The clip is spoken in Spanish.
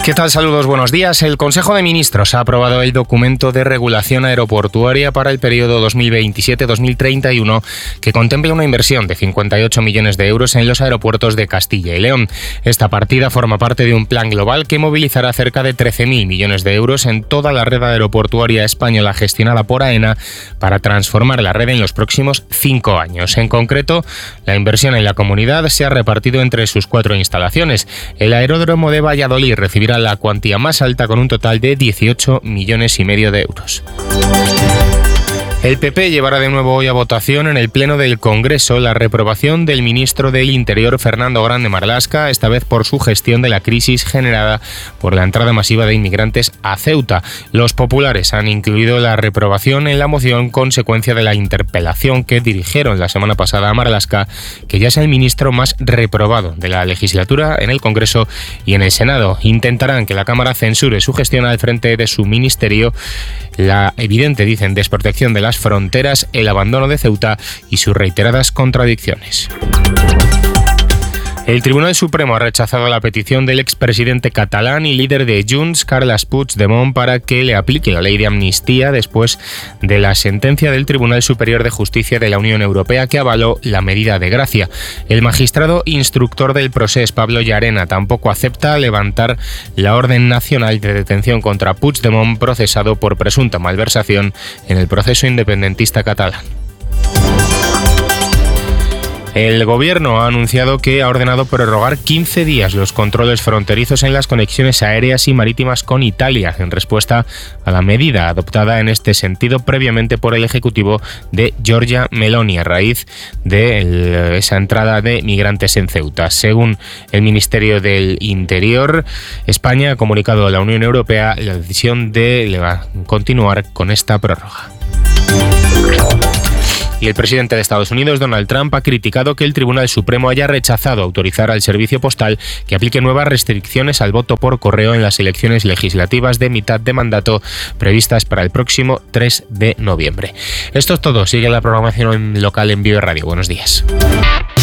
¿Qué tal? Saludos, buenos días. El Consejo de Ministros ha aprobado el documento de regulación aeroportuaria para el periodo 2027-2031 que contempla una inversión de 58 millones de euros en los aeropuertos de Castilla y León. Esta partida forma parte de un plan global que movilizará cerca de 13.000 millones de euros en toda la red aeroportuaria española gestionada por AENA para transformar la red en los próximos 5 años. En concreto, la inversión en la comunidad se ha repartido entre sus 4 instalaciones. El aeródromo de Valladolid recibirá la cuantía más alta con un total de 18,5 millones de euros. El PP llevará de nuevo hoy a votación en el Pleno del Congreso la reprobación del ministro del Interior, Fernando Grande Marlaska, esta vez por su gestión de la crisis generada por la entrada masiva de inmigrantes a Ceuta. Los populares han incluido la reprobación en la moción consecuencia de la interpelación que dirigieron la semana pasada a Marlaska, que ya es el ministro más reprobado de la legislatura en el Congreso y en el Senado. Intentarán que la Cámara censure su gestión al frente de su ministerio, la evidente, dicen, desprotección de las fronteras, el abandono de Ceuta y sus reiteradas contradicciones. El Tribunal Supremo ha rechazado la petición del expresidente catalán y líder de Junts, Carles Puigdemont, para que le aplique la ley de amnistía después de la sentencia del Tribunal Superior de Justicia de la Unión Europea que avaló la medida de gracia. El magistrado instructor del procés, Pablo Llarena, tampoco acepta levantar la orden nacional de detención contra Puigdemont, procesado por presunta malversación en el proceso independentista catalán. El Gobierno ha anunciado que ha ordenado prorrogar 15 días los controles fronterizos en las conexiones aéreas y marítimas con Italia, en respuesta a la medida adoptada en este sentido previamente por el Ejecutivo de Giorgia Meloni a raíz de esa entrada de migrantes en Ceuta. Según el Ministerio del Interior, España ha comunicado a la Unión Europea la decisión de continuar con esta prórroga. Y el presidente de Estados Unidos, Donald Trump, ha criticado que el Tribunal Supremo haya rechazado autorizar al servicio postal que aplique nuevas restricciones al voto por correo en las elecciones legislativas de mitad de mandato previstas para el próximo 3 de noviembre. Esto es todo. Sigue la programación local en Vive Radio. Buenos días.